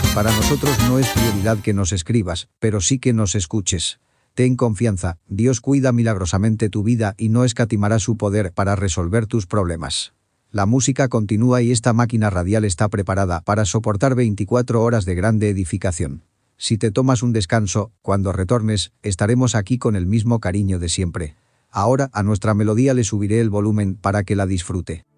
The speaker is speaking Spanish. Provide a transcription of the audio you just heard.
Para nosotros no es prioridad que nos escribas, pero sí que nos escuches. Ten confianza, Dios cuida milagrosamente tu vida y no escatimará su poder para resolver tus problemas. La música continúa y esta máquina radial está preparada para soportar 24 horas de grande edificación. Si te tomas un descanso, cuando retornes, estaremos aquí con el mismo cariño de siempre. Ahora a nuestra melodía le subiré el volumen para que la disfrute.